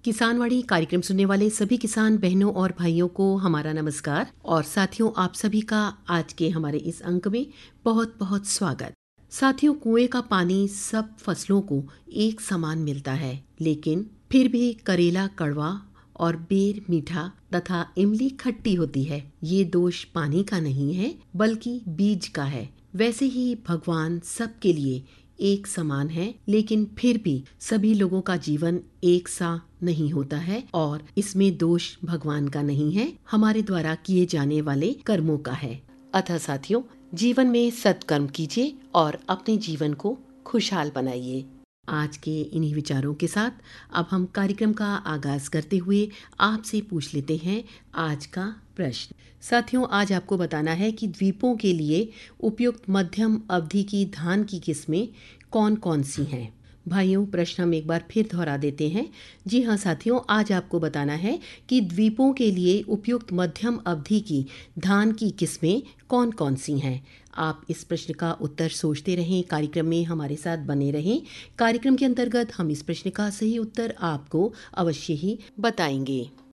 किसानवाड़ी कार्यक्रम सुनने वाले सभी किसान बहनों और भाइयों को हमारा नमस्कार। और साथियों, आप सभी का आज के हमारे इस अंक में बहुत बहुत स्वागत। साथियों, कुएं का पानी सब फसलों को एक समान मिलता है, लेकिन फिर भी करेला कड़वा और बेर मीठा तथा इमली खट्टी होती है। ये दोष पानी का नहीं है, बल्कि बीज का है। वैसे ही भगवान सबके लिए एक समान है, लेकिन फिर भी सभी लोगों का जीवन एक सा नहीं होता है और इसमें दोष भगवान का नहीं है, हमारे द्वारा किए जाने वाले कर्मों का है। अतः साथियों, जीवन में सत्कर्म कीजिए और अपने जीवन को खुशहाल बनाइए। आज के इन्हीं विचारों के साथ अब हम कार्यक्रम का आगाज करते हुए आपसे पूछ लेते हैं आज का प्रश्न। साथियों, आज आपको बताना है कि द्वीपों के लिए उपयुक्त मध्यम अवधि की धान की किस्में कौन कौन सी हैं। भाइयों, प्रश्न हम एक बार फिर दोहरा देते हैं। जी हाँ साथियों, आज आपको बताना है कि द्वीपों के लिए उपयुक्त मध्यम अवधि की धान की किस्में कौन कौन सी हैं। आप इस प्रश्न का उत्तर सोचते रहें, कार्यक्रम में हमारे साथ बने रहें। कार्यक्रम के अंतर्गत हम इस प्रश्न का सही उत्तर आपको अवश्य ही बताएंगे।